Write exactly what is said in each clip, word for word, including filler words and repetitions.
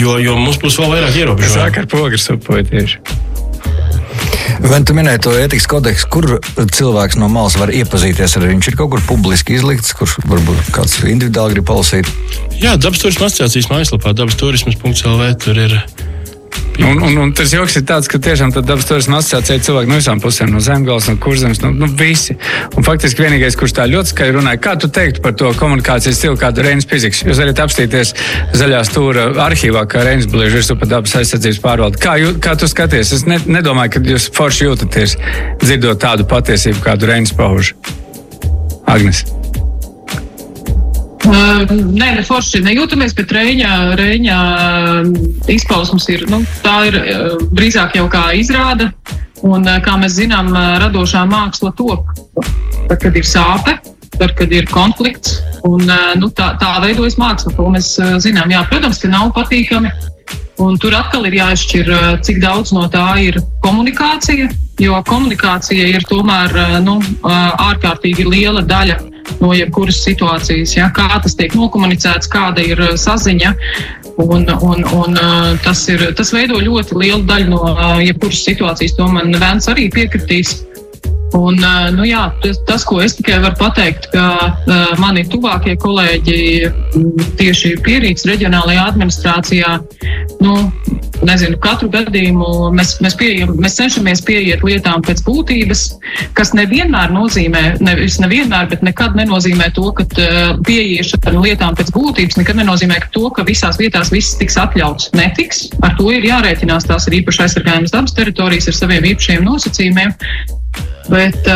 jo, jo mums būs vēl vairāk ierobežojumi. Sāk ar pogru supoju tieši. Vai tu minēji to ētikas kodeksu, kur cilvēks no malas var iepazīties ar viņš ir kaut kur publiski izlikts, kurš varbūt kāds individuāli grib palasīt? Jā, Dabas turisma asociācijas mājaslapā dabas turismas punkts el vē tur ir. Un, un, un tas joks ir tāds, ka tiešām tad Dabas turisma asociācija cilvēki no visām pusēm, no Zemgales, no Kurzemes, no nu, visi. Un faktiski vienīgais, kurš tā ļoti skaļi runāja, kā tu teiktu par to komunikācijas stilu, kādu Reinas Piziks? Jūs varat apstīties zaļā stūra arhīvā, kā Reinas Blieži virsū par dabas aizsardzības pārvaldi. Kā, jū, kā tu skaties? Es ne, nedomāju, ka jūs forši jūtaties dzirdot tādu patiesību, kādu Reinas pauž. Agnes. Uh, nē, ne forši nejūtamies, bet Reiņa, Reiņa izpausums ir, nu, tā ir uh, drīzāk jau kā izrāda, un uh, kā mēs zinām, uh, radošā māksla top. Tad, kad ir sāpe, tad, kad ir konflikts, un uh, nu, tā, tā veidojas māksla, to mēs uh, zinām. Jā, protams, ka nav patīkami, un tur atkal ir jāizšķir, uh, cik daudz no tā ir komunikācija, jo komunikācija ir tomēr uh, nu, uh, ārkārtīgi liela daļa no jebkuras situācijas, ja, kā tas tiek nokomunicēts, kāda ir saziņa, un, un, un tas, ir, tas veido ļoti lielu daļu no jebkuras situācijas, to man Vēns arī piekritīs. Un, nu jā, tas, tas, ko es tikai varu pateikt, ka uh, mani tuvākie kolēģi tieši Pierīgas reģionālajā administrācijā, nu, nezinu, katru gadījumu mēs, mēs, pieejam, mēs cenšamies pieiet lietām pēc būtības, kas nevienmēr nozīmē, nevis nevienmēr, bet nekad nenozīmē to, ka uh, pieiešana lietām pēc būtības nekad nenozīmē ka to, ka visās vietās viss tiks atļauts. Netiks. Ar to ir jārēķinās, tās ir īpaši aizsargājamas dabas teritorijas ar saviem īpašiem nosacījumiem. Bet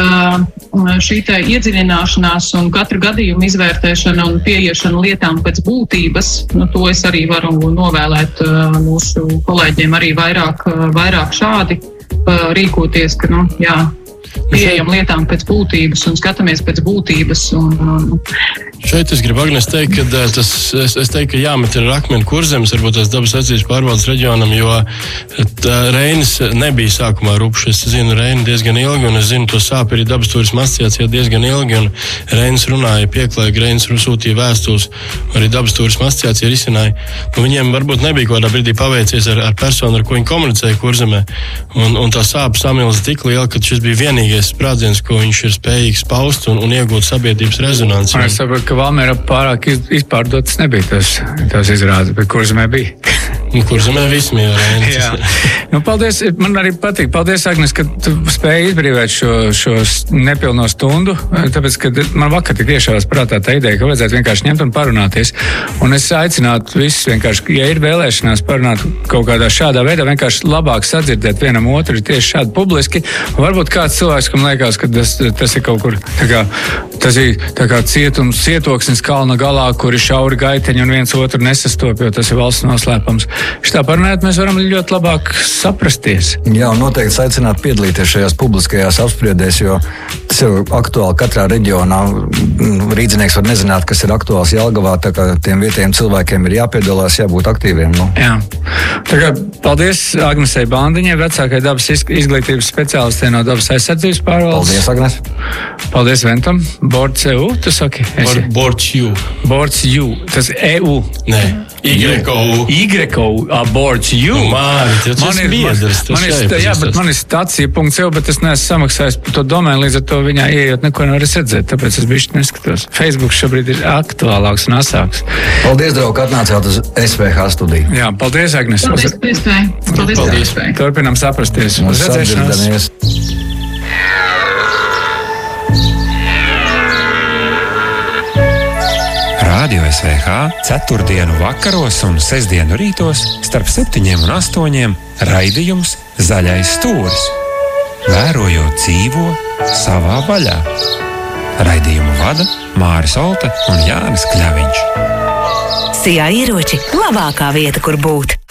šī te iedziļināšanās un katra gadījuma izvērtēšana un pieiešana lietām pēc būtības, nu, to es arī varu novēlēt mūsu kolēģiem arī vairāk, vairāk šādi rīkoties, ka, nu, jā, pieejam lietām pēc būtības un skatāmies pēc būtības. Un, un... Šeit es gribu, Agnes, teikt, ka tas, es, es teiktu, ka jāmet ir akmeni Kurzemes, varbūt tās dabas aizsardzības pārvaldes reģionam, jo Reinas nebija sākumā rupšs. Es zinu Reinu diezgan ilgi, un es zinu to sāpi arī Dabas turisma asociācijā diezgan ilgi, un Reinas runāja pieklājīgi, Reinas sūtīja vēstules, arī Dabas turisma asociācija risināja. Un viņiem varbūt nebija kādā brīdī paveicies ar, ar personu, ar ko viņi komunicēja Kurzemē, un, un tā sāpa samilza tik liela, ka šis bija vienīgais sprādziens, ko viņš ir spējīgs paust un, un iegūt sabiedrības rezonanci. Es saprotu, ka Valmiera pārāk izpārdotas nebija tās, tās izrādes, bet Kurzemē bija. Kurzemē viss mīl Reinas. Nu, paldies, man arī patīk. Paldies, Agnes, ka tu spēji izbrīvēt šo, šo nepilno stundu, tāpēc, ka man vakar tik iešāvās prātā tā ideja, ka vajadzētu vienkārši ņemt un parunāties. Un es aicinātu visus vienkārši, ja ir vēlēšanās parunāt kaut kādā šādā veidā, vienkārši labāk sadzirdēt vienam otru tieši šādi publiski. Un varbūt kāds cilvēks, kam liekas, ka tas, tas ir kaut kur, tā kā, tas ir tā kā cietums, cietoksnis kalna galā, kur ir šauri gaiteņi un viens otru nesastop, jo tas ir valsts noslēpums. Šitā parunājot, mēs varam ļoti labāk saprasties. Jā, un noteikti aicināt piedalīties šajās publiskajās apspriedēs, jo tas ir aktuāli katrā reģionā. Rīdzinieks var nezināt, kas ir aktuāls Jelgavā, tā kā tiem vietējiem cilvēkiem ir jāpiedalās, jābūt aktīviem. Nu. Jā. Tā kā paldies Agnesei Bandiņai, vecākai dabas izglītības speciālistē no Dabas aizsardzības pārvaldes. Paldies, Agnes. Paldies, Ventam. Bords E U, tu saki? Bords U. Bords U. Tas E U. Nē. Y-O. Y-O. Bords U. Nu, Māri, tas man ir biedrs. Man ir, jā, bet man ir stacija punkts E U, bet es neesmu samaksājis par to domēnu, līdz ar to viņā iejot neko nevar redzēt, tāpēc es bišķi neskatos. Facebook šobrīd ir aktuālāks un asāks. Paldies, draugi, atnācāt uz S V H studiju. Jā, paldies, Agnes. Paldies, paldies. Paldies, paldies. Turpinām saprasties. Uz redzēšanos. Radio S V H ceturtdienu vakaros un sestdienu rītos starp septiņiem un astoņiem raidījums Zaļais stūris. Vērojot dzīvo savā vaļā. Raidījumu vada Māris Olte un Jānis Kļaviņš. Sijā ieroči – labākā vieta, kur būt.